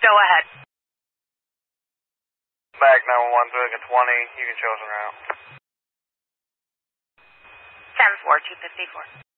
Go ahead. Back 911, doing a 20, you can chosen route. 10-4, 254.